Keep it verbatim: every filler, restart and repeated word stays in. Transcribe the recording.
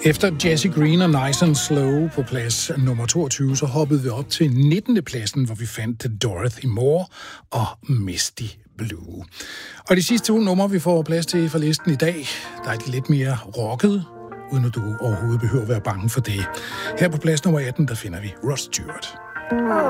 Efter Jesse Green og Nice and Slow på plads nummer toogtyve, så hoppede vi op til nittende pladsen, hvor vi fandt Dorothy Moore og Misty Blue. Og de sidste to numre, vi får plads til fra listen i dag, der er de lidt mere rocket, uden at du overhovedet behøver at være bange for det. Her på plads nummer atten, der finder vi Rod Stewart.